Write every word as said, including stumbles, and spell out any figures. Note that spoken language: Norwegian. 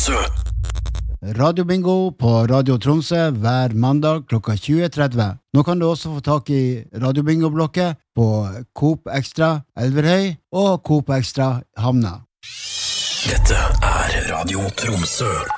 Tromsø. Radio Bingo på Radio Tromsø hver mandag klokka tjue tretti. Nå kan du også få tak i Radio Bingo-blokket på Coop Extra Elverhøy og Coop Extra Hamna. Dette er Radio Tromsø.